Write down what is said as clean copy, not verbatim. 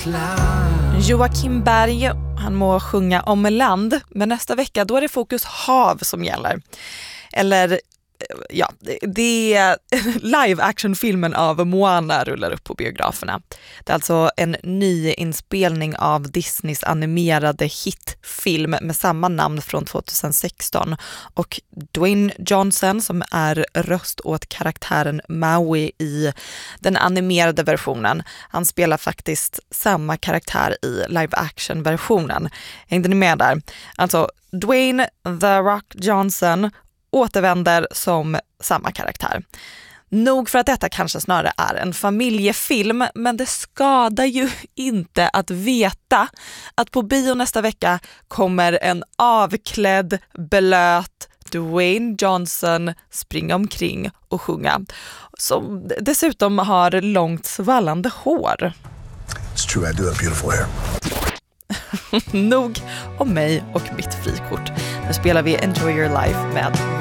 Joakim Berg, han må sjunga om land, men nästa vecka då är det fokus hav som gäller. Eller ja, det är live-action-filmen av Moana rullar upp på biograferna. Det är alltså en ny inspelning av Disneys animerade hitfilm med samma namn från 2016. Och Dwayne Johnson, som är röst åt karaktären Maui i den animerade versionen, han spelar faktiskt samma karaktär i live-action-versionen. Hängde ni med där? Alltså Dwayne The Rock Johnson återvänder som samma karaktär. Nog för att detta kanske snarare är en familjefilm, men det skadar ju inte att veta att på bio nästa vecka kommer en avklädd, blöt Dwayne Johnson springa omkring och sjunga, som dessutom har långt svallande hår. It's true, I do have beautiful hair. Nog om mig och mitt frikort. Nu spelar vi Enjoy Your Life med